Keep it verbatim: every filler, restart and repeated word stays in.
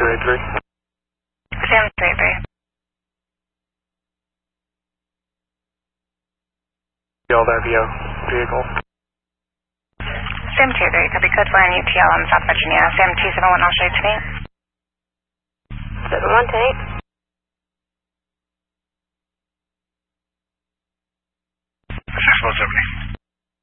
eight three. Sam two eight three. L that V O vehicle. Sam two eight three, copy code for N U T L on South Virginia. Sam two seven one, I'll show you to me. seven one eight.